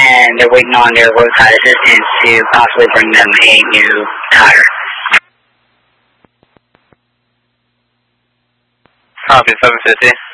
and they're waiting on their roadside assistance to possibly bring them a new tire. Copy, 750.